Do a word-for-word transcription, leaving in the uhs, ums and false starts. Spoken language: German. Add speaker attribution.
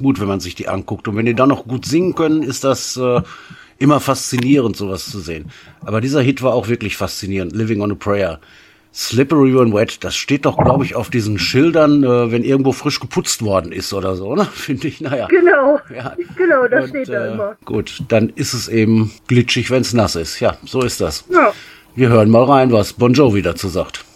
Speaker 1: gut, wenn man sich die anguckt. Und wenn die dann noch gut singen können, ist das äh, immer faszinierend, sowas zu sehen. Aber dieser Hit war auch wirklich faszinierend. Living on a Prayer. Slippery when wet, das steht doch, glaube ich, auf diesen Schildern, äh, wenn irgendwo frisch geputzt worden ist oder so, ne? Finde ich, naja.
Speaker 2: Genau,
Speaker 1: ja.
Speaker 2: genau, das
Speaker 1: Und,
Speaker 2: steht da
Speaker 1: äh,
Speaker 2: immer.
Speaker 1: Gut, dann ist es eben glitschig, wenn es nass ist. Ja, so ist das.
Speaker 2: Ja.
Speaker 1: Wir hören mal rein, was Bon Jovi dazu sagt.